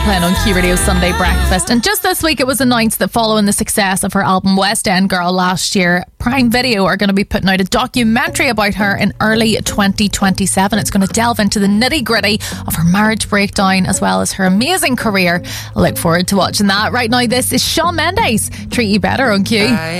Franklin on Q Radio Sunday Breakfast. And just this week it was announced that following the success of her album West End Girl last year, Prime Video are going to be putting out a documentary about her in early 2027. It's going to delve into the nitty gritty of her marriage breakdown as well as her amazing career. I look forward to watching that. Right now, this is Shawn Mendes, Treat You Better on Q.